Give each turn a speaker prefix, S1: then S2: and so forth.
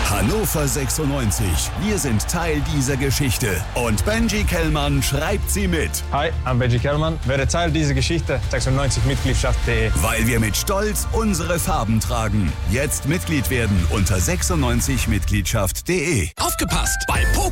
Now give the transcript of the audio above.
S1: Hannover 96. Wir sind Teil dieser Geschichte. Und Benji Kellmann schreibt sie mit.
S2: Hi, I'm Benji Kellmann. Werde Teil dieser Geschichte. 96mitgliedschaft.de.
S1: Weil wir mit Stolz unsere Farben tragen. Jetzt Mitglied werden unter 96mitgliedschaft.de.
S3: Aufgepasst! Bei